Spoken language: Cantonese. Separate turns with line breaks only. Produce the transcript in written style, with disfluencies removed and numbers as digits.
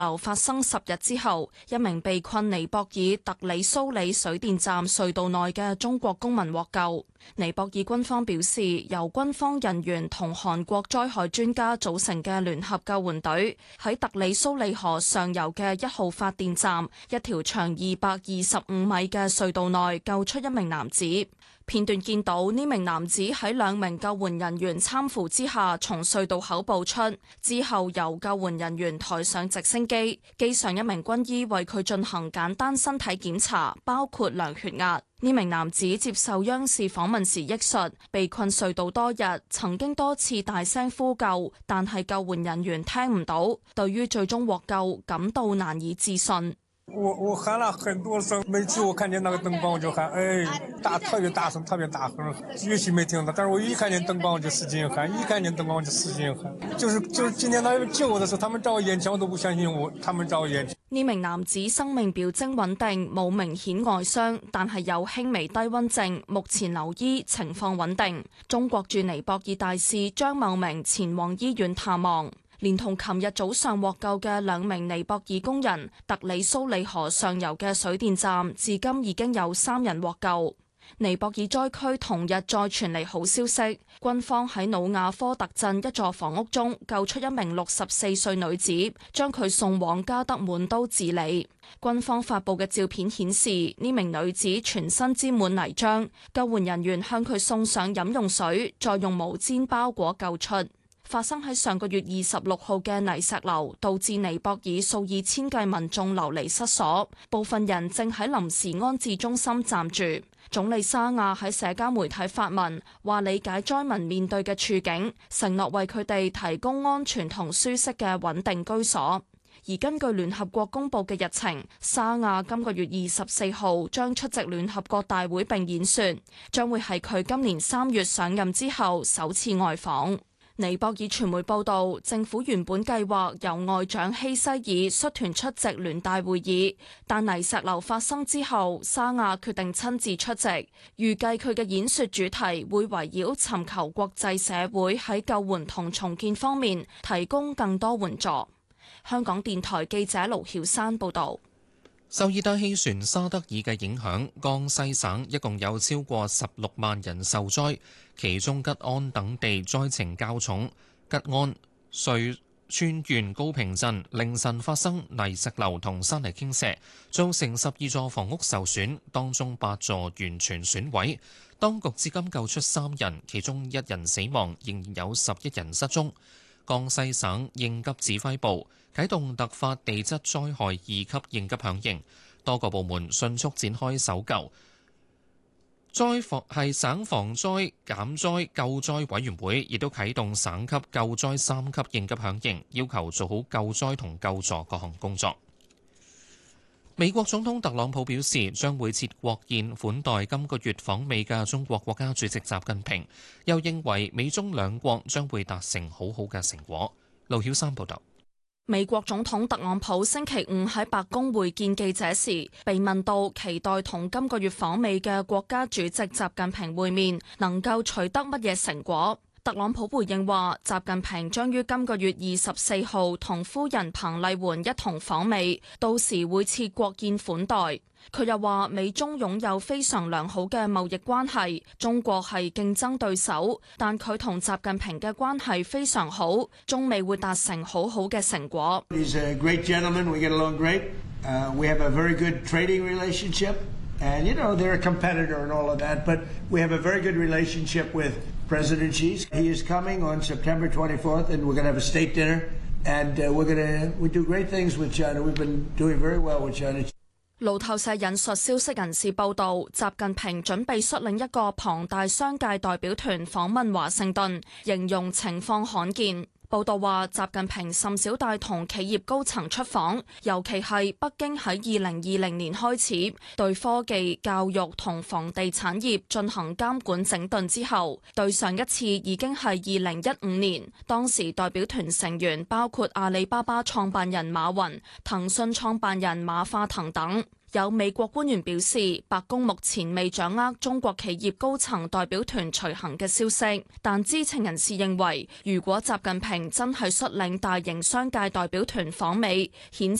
流發生10日之後，一名被困尼泊爾特里蘇里水電站隧道內嘅中國公民獲救。尼泊爾軍方表示，由軍方人員同韓國災害專家組成嘅聯合救援隊喺特里蘇里河上游嘅1號發電站一條長225米嘅隧道內救出一名男子。片段見到呢名男子喺2名救援人員攙扶之下從隧道口步出，之後由救援人員抬上直升機，機上一名軍醫為佢進行簡單身體檢查，包括量血壓。呢名男子接受央視訪問時憶述，被困隧道多日，曾經多次大聲呼救，但係救援人員聽唔到，對於最終獲救感到難以置信。
我喊了很多聲，每次我看見那個燈光我就喊，特別大聲，特別大聲，語氣沒聽到，但是我一看見燈光我就使勁喊，一看見燈光我就使勁喊，就是今天他救我的時候，他們在我眼前，我都不相信他們在我眼前。
呢名男子生命表徵穩定，冇明顯外傷，但係有輕微低溫症，目前留醫，情況穩定。中國駐尼泊爾大使張茂明前往醫院探望。連同琴日早上獲救嘅2名尼泊爾工人，特里蘇里河上游嘅水電站至今已經有3人獲救。尼泊爾災區同日再傳嚟好消息，軍方喺努亞科特鎮一座房屋中救出一名64歲女子，將佢送往加德滿都治理。軍方發布嘅照片顯示，呢名女子全身沾滿泥漿，救援人員向佢送上飲用水，再用毛氈包裹救出。發生喺上個月26號嘅泥石流，導致尼泊爾數以千計民眾流離失所，部分人正喺臨時安置中心暫住。總理沙亞喺社交媒體發文，話理解災民面對嘅處境，承諾為佢哋提供安全同舒適嘅穩定居所。而根據聯合國公佈嘅日程，沙亞今個月24號將出席聯合國大會並演說，將會係佢今年3月上任之後首次外訪。尼泊爾傳媒報道，政府原本計劃由外長希西爾率團出席聯大會議，但泥石流發生之後，沙亞決定親自出席。預計佢嘅演說主題會圍繞尋求國際社會喺救援同重建方面提供更多援助。香港電台記者盧曉珊報道。
受熱帶氣旋沙德爾嘅影響，江西省一共有超過16萬人受災，其中吉安等地災情較重。吉安、瑞川縣高平鎮凌晨發生泥石流同山泥傾瀉，造成12座房屋受損，當中8座完全損毀。當局至今救出3人，其中1人死亡，仍然有11人失蹤。江西省應急指揮部啟動突發地質災害2級應急響應，多個部門迅速展開搜救。省防災減災救災委員會亦都啟動省級救災3級應急響應，要求做好救災同救助各項工作。美國總統特朗普表示，將會設國宴款待今個月訪美嘅中國國家主席習近平，又認為美中兩國將會達成好好嘅成果。盧曉珊報道。
美國總統特朗普星期5喺白宮會見記者時，被問到期待同今個月訪美嘅國家主席習近平會面能夠取得乜嘢成果。特朗普回應話，習近平將於今個月24號同夫人彭麗媛一同訪美，到時會設國宴款待。佢又話，美中擁有非常良好嘅貿易關係，中國係競爭對手，但佢同習近平嘅關係非常好，中美會達成好好嘅成果。
He's a great gentleman. We get along great. We have a very good trading relationship. And, you know, they're a competitor and all of that, but we have a very good relationship with President Xi. He is coming on September 24th, and we're going to have a state dinner, and we do great things with China. We've been doing very well with China.
路透社引述消息人士報道，習近平準備率領一個龐大商界代表團訪問華盛頓，形容情況罕見。報道話，習近平甚少帶同企業高層出訪，尤其係北京喺2020年開始對科技、教育同房地產業進行監管整頓之後，對上一次已經係2015年，當時代表團成員包括阿里巴巴創辦人馬雲、騰訊創辦人馬化騰等。 有美國官員表示，白宮目前未掌握中國企業高層代表團隨行嘅消息，但知情人士認為，如果習近平真係率領大型商界代表團訪美，顯